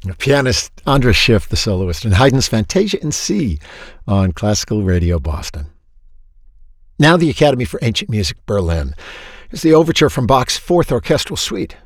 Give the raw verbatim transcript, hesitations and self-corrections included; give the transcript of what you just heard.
Pianist Andras Schiff, the soloist, and Haydn's Fantasia in C on Classical Radio Boston. Now the Academy for Ancient Music, Berlin. Here's the overture from Bach's Fourth Orchestral Suite,